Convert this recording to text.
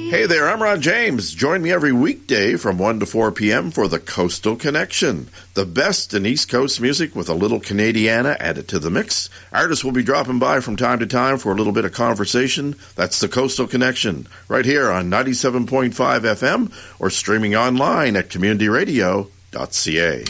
Hey there, I'm Ron James. Join me every weekday from 1 to 4 p.m. for the Coastal Connection. The best in East Coast music with a little Canadiana added to the mix. Artists will be dropping by from time to time for a little bit of conversation. That's the Coastal Connection, right here on 97.5 FM or streaming online at communityradio.ca.